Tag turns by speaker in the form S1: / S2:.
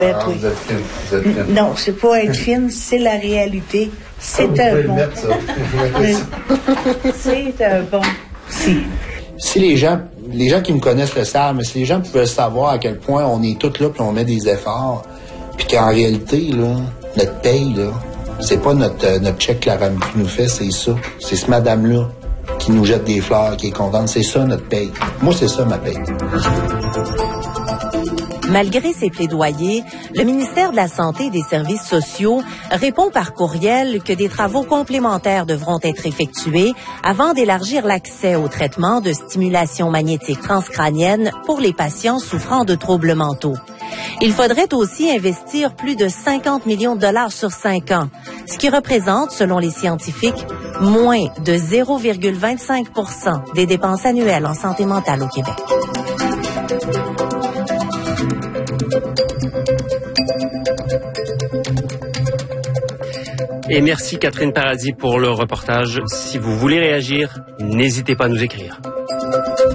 S1: Oui.
S2: Vous êtes fine.
S1: Non, c'est pas être fine, c'est la réalité. C'est un bon. C'est un bon.
S3: Si les gens qui me connaissent le savent, mais si les gens pouvaient savoir à quel point on est tous là puis on met des efforts, puis qu'en réalité, là, notre paye, là, c'est pas notre chèque la RAMQ qui nous fait, c'est ça. C'est ce madame-là qui nous jette des fleurs, qui est contente. C'est ça notre paye. Moi, c'est ça ma paye.
S4: Malgré ces plaidoyers, le ministère de la Santé et des Services sociaux répond par courriel que des travaux complémentaires devront être effectués avant d'élargir l'accès au traitement de stimulation magnétique transcrânienne pour les patients souffrant de troubles mentaux. Il faudrait aussi investir plus de 50 millions de dollars sur 5 ans, ce qui représente, selon les scientifiques, moins de 0,25% des dépenses annuelles en santé mentale au Québec.
S5: Et merci Catherine Paradis pour le reportage. Si vous voulez réagir, n'hésitez pas à nous écrire.